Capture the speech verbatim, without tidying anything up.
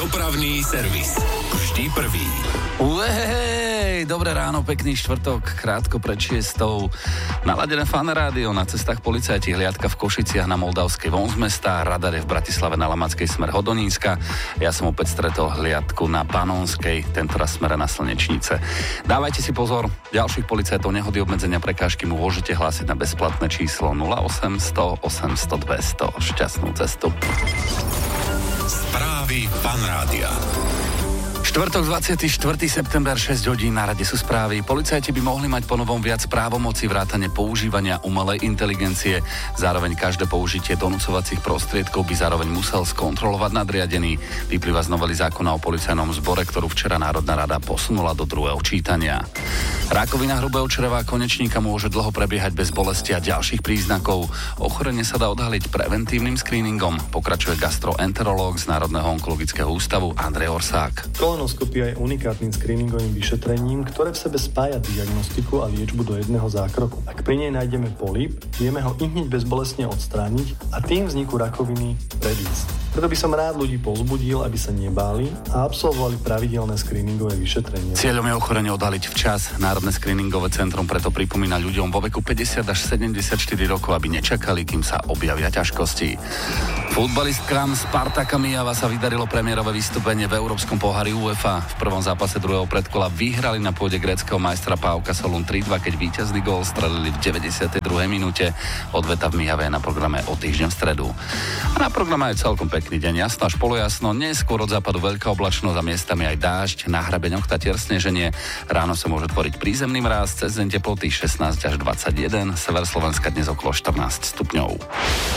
Dopravný servis. Vždy prvý. Uhej, dobré ráno, pekný štvrtok, krátko pred šiestou. Naladené Fan rádio, na cestách policajti, hliadka v Košiciach na Moldavskej von z mesta, radar je v Bratislave na Lamackej smer Hodonínska. Ja som opäť stretol hliadku na Panonskej, tentoraz smere na Slnečnice. Dávajte si pozor, ďalších policajtov, nehody, obmedzenia, prekážky mu môžete hlásiť na bezplatné číslo nula osem sto osemsto dvesto. Šťastnú cestu. Správy Fan rádia. Štvrtok dvadsiateho štvrtého september, šesť hodín, na rade sú správy. Policajti by mohli mať ponovom viac právomoci vrátane používania umelej inteligencie. Zároveň každé použitie donúcovacích prostriedkov by zároveň musel skontrolovať nadriadený. Vyplýva z novely zákona o policajnom zbore, ktorú včera Národná rada posunula do druhého čítania. Rakovina hrubého čreva a konečníka môže dlho prebiehať bez bolesti a ďalších príznakov. Ochorenie sa dá odhaliť preventívnym screeningom, pokračuje gastroenterológ z Národného onkologického ústavu Andrej Orsák. Kolonoskopia je unikátnym screeningovým vyšetrením, ktoré v sebe spája diagnostiku a liečbu do jedného zákroku. Ak pri nej nájdeme polip, vieme ho ihneď bezbolestne odstrániť a tým vzniku rakoviny predísť. Preto by som rád ľudí povzbudil, aby sa nebáli a absolvovali pravidelné screeningové vyšetrenie. Cieľom je ochorenie odhaliť včas. Národné screeningové centrum preto pripomína ľuďom vo veku päťdesiat až sedemdesiatštyri rokov, aby nečakali, kým sa objavia ťažkosti. Futbalistkám Spartaka Mijava sa vydarilo premiérové vystúpenie v Európskom pohári UEFA. V prvom zápase druhého predkola vyhrali na pôde gréckeho majstra PAOK Solún tri dva, keď víťazný gól strelili v deväťdesiatej druhej minúte. Odveta v Mijave je na programe o týždeň v stredu. A na programe je celkom pekný deň, jasno až polojasno, neskôr od západu veľká oblačnosť a miestami aj dážď, na hrabeňoch tatier sneženie. Ráno sa môže tvoriť prízemný mráz, cez deň teploty šestnásť až dvadsaťjeden, sever Slovenska dnes okolo štrnásť stupňov.